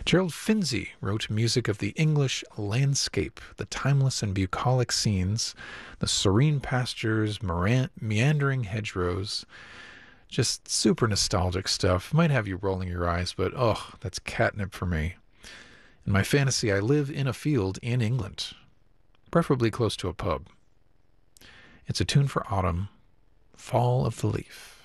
Gerald Finzi wrote music of the English landscape, the timeless and bucolic scenes, the serene pastures, meandering hedgerows. Just super nostalgic stuff. Might have you rolling your eyes, but oh, that's catnip for me. In my fantasy, I live in a field in England, preferably close to a pub. It's a tune for autumn, Fall of the Leaf.